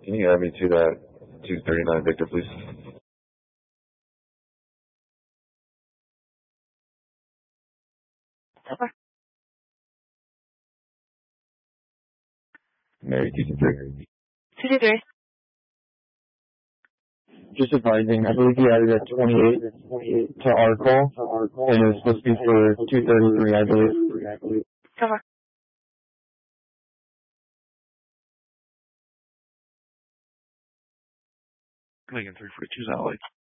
Can you add me to that 239 Victor, please? Okay. Mary, 223. 223. Just advising, I believe you added at 28 to our call, and it was supposed to be for 233, I believe. Okay. Megan 342 Alley.